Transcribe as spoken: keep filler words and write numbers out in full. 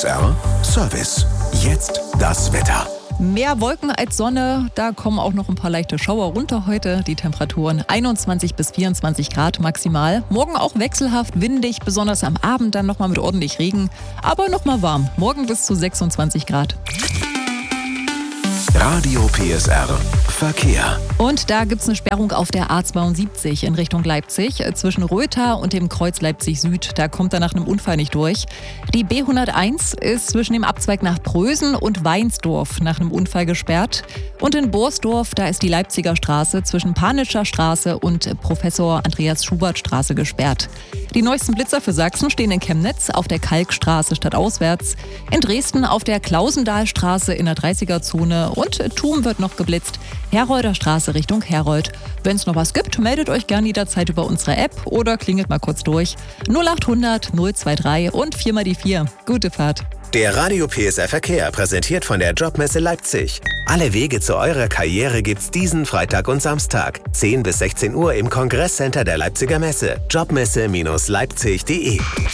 S R Service. Jetzt das Wetter. Mehr Wolken als Sonne, da kommen auch noch ein paar leichte Schauer runter heute. Die Temperaturen einundzwanzig bis vierundzwanzig Grad maximal. Morgen auch wechselhaft, windig, besonders am Abend dann nochmal mit ordentlich Regen. Aber nochmal warm, morgen bis zu sechsundzwanzig Grad. Radio P S R Verkehr. Und da gibt es eine Sperrung auf der A zweiundsiebzig in Richtung Leipzig. Zwischen Rötha und dem Kreuz Leipzig Süd. Da kommt er nach einem Unfall nicht durch. Die B hunderteins ist zwischen dem Abzweig nach Prösen und Weinsdorf nach einem Unfall gesperrt. Und in Borsdorf, da ist die Leipziger Straße zwischen Panitscher Straße und Professor Andreas Schubert Straße gesperrt. Die neuesten Blitzer für Sachsen stehen in Chemnitz auf der Kalkstraße stadtauswärts, in Dresden auf der Klausendahlstraße in der dreißiger-Zone und Thum wird noch geblitzt, Herolder Straße Richtung Herold. Wenn es noch was gibt, meldet euch gerne jederzeit über unsere App oder klingelt mal kurz durch. null achthundert null dreiundzwanzig und vier mal die vier. Gute Fahrt. Der Radio P S R Verkehr präsentiert von der Jobmesse Leipzig. Alle Wege zu eurer Karriere gibt's diesen Freitag und Samstag. zehn bis sechzehn Uhr im Kongresscenter der Leipziger Messe. jobmesse Bindestrich leipzig punkt de